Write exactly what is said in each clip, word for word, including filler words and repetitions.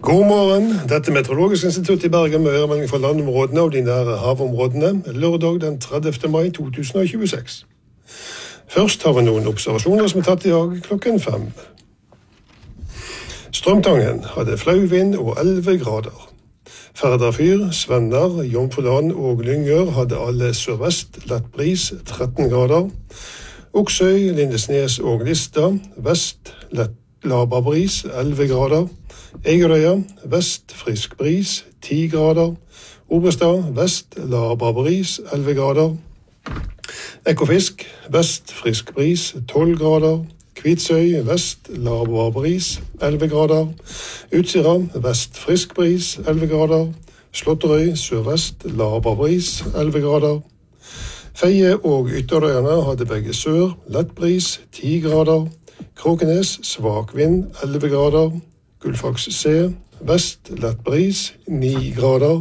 God morgen, dette er Meteorologisk institutt i Bergen med øremelding fra landområdene og de nære havområdene, lørdag den tredivte mai to tusen og tjueseks. Først har vi noen observasjoner som er tatt i dag klokken fem. Strømtangen hadde flau vind og elleve grader. Færderfyr, Svenner, Jomfruland og Lyngør hadde alle sørvest, lett bris, tretten grader. Oksøy, Lindesnes og Lista, vest, lett laber bris, elleve grader. Egerøya, vest, frisk bris, ti grader. Obrestad, vest, laber bris, elleve grader. Ekofisk, vest, frisk bris, tolv grader. Kvitsøy, vest, laber bris, elleve grader. Utsira, vest, frisk bris, elleve grader. Slåtterøy, sørvest, laber bris, elleve grader. Feie og Ytterøyene hadde begge sør, lett bris, ti grader. Kråkenes, svak vind, elleve grader. Gullfaks C, vest, lett bris, ni grader.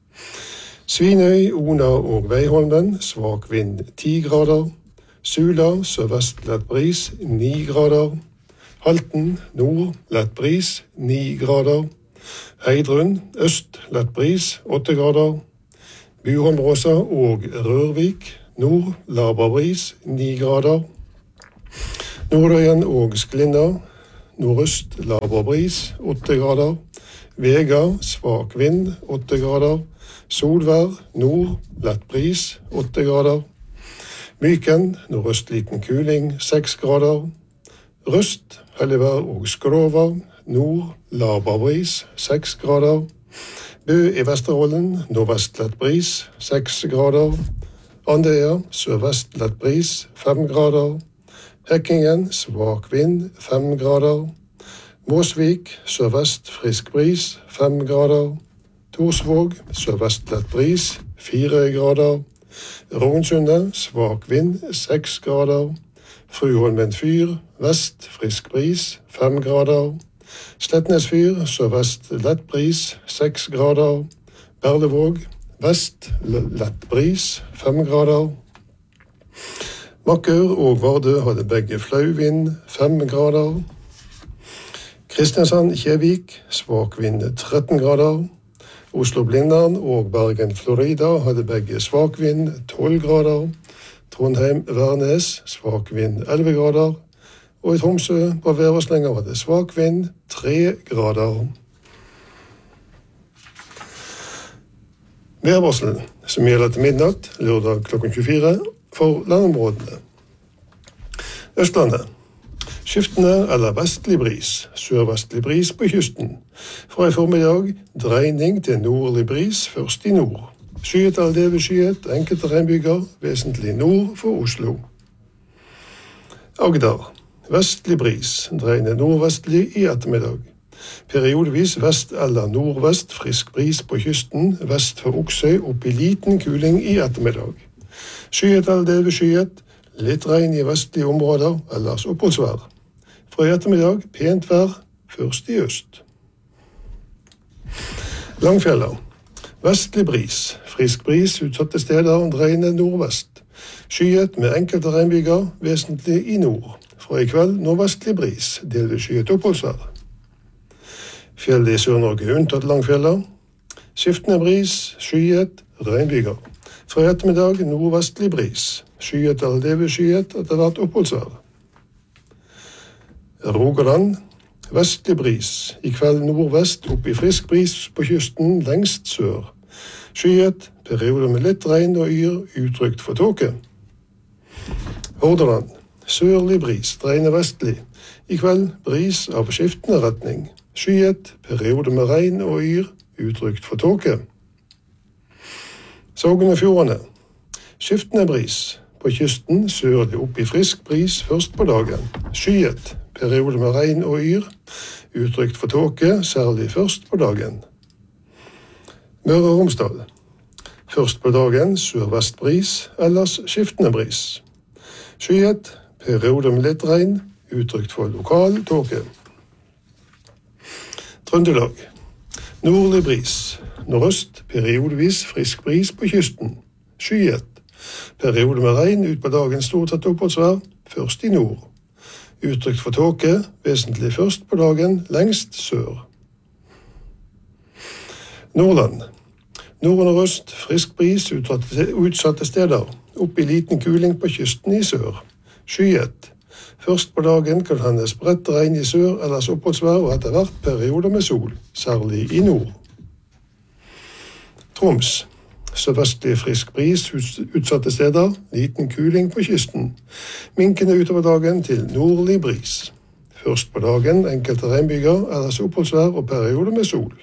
Svinøy, Ona og Veiholmen, svak vind, ti grader. Sula, sørvest, lett bris, ni grader. Halten, nord, lett bris, ni grader. Heidrun, øst, lett bris, åtte grader. Buholmbråsa og Rørvik, nord, laber bris, ni grader. Nordøyen og Sklinda, nordøst, laber bris, åtte grader. Vega, svak vind, åtte grader. Solvær, nord, lett bris, åtte grader. Myken, nordøst liten kuling, seks grader. Røst, Hellevær og Skrova, nord, laber bris, seks grader. Bø i Vesterålen, nordvest lett bris, seks grader. Andøya, sørvest lett bris, fem grader. Hekkingen, svak vind, fem grader. Måsvik, sørvest, frisk bris, fem grader. Torsvåg, sørvest, lett bris, fire grader. Rognsundet, svak vind, seks grader. Fruholmen fyr, vest, frisk bris, fem grader. Slettnes fyr, sørvest, lett bris, seks grader. Berlevåg, vest, lett bris, fem grader. Makker og Vardø hadde begge flau vind, fem grader. Kristiansand, Kjevik, svak vind, tretten grader. Oslo-Blindern og Bergen-Florida hadde begge svak vind, tolv grader. Trondheim-Værnes, svak vind, elleve grader. Og i Tromsø på Væreslenger hadde svak vind, tre grader. Værvarsel som gjelder til midnatt, lørdag klokken tjuefire, for landområdene. Østlandet. Skiftende eller vestlig bris, sørvestlig bris på kysten. Fra i formiddag, dreining til nordlig bris, først i nord. Skyet eller delvis skyet, enkelte regnbyger, vesentlig nord for Oslo. Agder. Vestlig bris, dreiende nordvestlig i ettermiddag. Periodevis vest eller nordvest, frisk bris på kysten, vest for Oksøy, opp i liten kuling i ettermiddag. Skyet eller delvis skyet, litt regn i vestlige områder, ellers oppholdsvær. Fra i ettermiddag, pent vær, først i øst. Langfjella. Vestlig bris, frisk bris, utsatte steder, dreiende nordvest. Skyet med enkelte regnbyger, vesentlig i nord. Fra i kveld, nordvestlig bris, delvis skyet oppholdsvær. Fjellet i Sør-Norge unntatt Langfjella. Skiftende bris, skyet, regnbyger. Fra i ettermiddag, nordvestlig bris. Skyet eller delvis skyet, etter hvert oppholdsvær. Rogaland. Vestlig bris. I kveld nordvest, opp i frisk bris på kysten, lengst sør. Skyet, perioder med litt regn og yr, utrygt for tåke. Hordaland. Sørlig bris, dreiende vestlig. I kveld bris av skiftende retning. Skyet, perioder med regn og yr, utrygt for tåke. Sogn og Fjordane. Skiftende bris. På kysten sørlig opp i frisk bris først på dagen. Skyet, perioder med regn og yr, utrygt for tåke, særlig først på dagen. Møre og Romsdal. Først på dagen sørvest bris, ellers skiftende bris. Skyet, perioder med litt regn, utrygt for lokal tåke. Trøndelag. Nordlig bris. Nordøst, periodevis frisk bris på kysten. Skyet. Perioder med regn ut på dagen stort sett oppholdsvær, først i nord. Utrygt for tåke, vesentlig først på dagen, lengst sør. Nordland. Nord og øst, frisk bris, utsatte steder. Opp i liten kuling på kysten i sør. Skyet. Først på dagen kan hende spredt regn i sør, ellers oppholdsvær og etter hvert perioder med sol, særlig i nord. Troms. Sørvestlig frisk bris, utsatte steder, liten kuling på kysten. Minkende utover dagen til nordlig bris. Først på dagen enkelte regnbyger, ellers oppholdsvær og perioder med sol.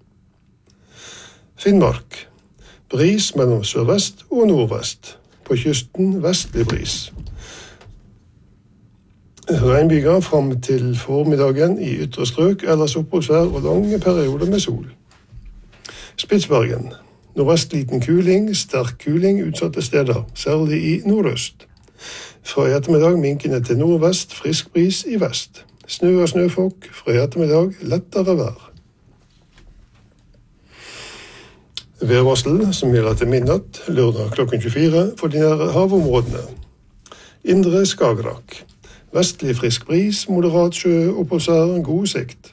Finnmark. Bris mellom sørvest og nordvest. På kysten vestlig bris. Regnbyger fram til formiddagen i ytre strøk, ellers oppholdsvær og lange perioder med sol. Spitsbergen. Nordvest liten kuling, sterk kuling utsatte steder, særlig i nordøst. Fra i ettermiddag minkende til nordvest, frisk bris i vest. Snø og snøfokk, fra i ettermiddag lettere vær. Værvarsel som gjelder til midnatt, lørdag klokken tjuefire for de nære havområdene. Indre Skagerrak. Vestlig frisk bris, moderat sjø, oppholdsvær, god sikt.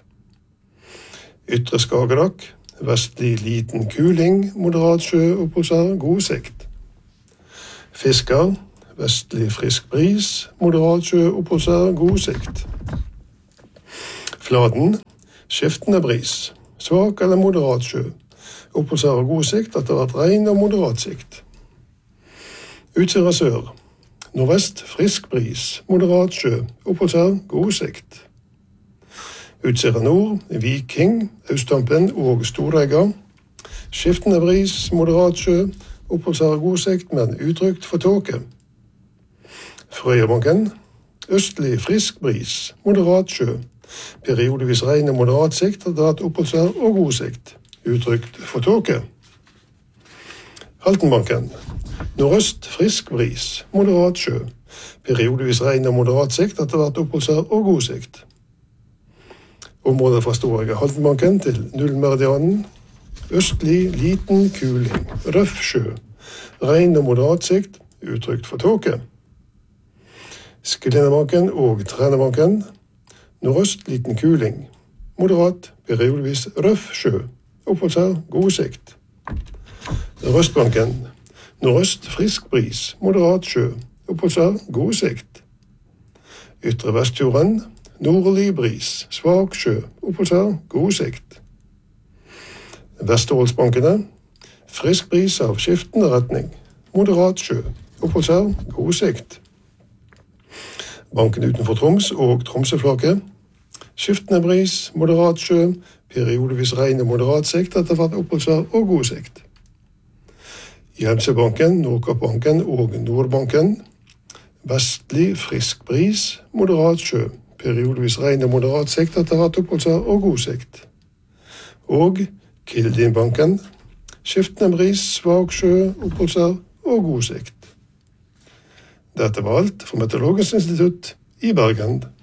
Ytre Skagerrak. Vestlig liten kuling, moderat sjø, oppholdsvær, god sikt. Fisker. Vestlig frisk bris, moderat sjø, oppholdsvær, god sikt. Fladen. Skiftende bris. Svak eller moderat sjø. Oppholdsvær og god sikt etter hvert regn og moderat sikt. Utsira sør. Nordvest frisk bris, moderat sjø, oppholdsvær, god sikt. Utsira nord, Viking, Austhampen og Storegga. Skiftende bris, moderat sjø, oppholdsvær, god sikt, men utrygt for tåke. Frøyabanken. Østlig frisk bris, moderat sjø. Periodevis regn og moderat sikt etter hvert oppholdsvær og god sikt. Utrygt for tåke. Haltenbanken. Nordøst frisk bris, moderat sjø. Periodevis regn og moderat sikt etter hvert oppholdsvær og god sikt. Området fra Storegga Haltenbanken til nullmeridianen. Østlig liten kuling, røff sjø. Regn og moderat sikt, utrygt for tåke. Sklinnabanken og Trænabanken. Nordøst liten kuling, moderat, periodevis røff sjø. Oppholdsvær, god sikt. Røstbanken. Nordøst frisk bris, moderat sjø. Oppholdsvær, god sikt. Ytre Vestfjorden. Nordlig bris, svak sjø. Oppholdsvær, god sikt. Vesterålsbankene. Frisk bris av skiftende retning. Moderat sjø. Oppholdsvær, god sikt. Banken utenfor Troms og Tromsøflaket. Skiftende bris, moderat sjø. Periodevis regn og moderat sikt etter hvert oppholdsvær og god sikt. Hjemsebanken, Nordkappbanken og Nordbanken. Vestlig frisk bris, moderat sjø. Periodevis regn og moderat sikt etter hvert oppholdsvær og god sikt. Og Kildinbanken. Skiftende bris, svak sjø, oppholdsvær og god sikt. Dette var alt fra Meteorologisk institutt i Bergen.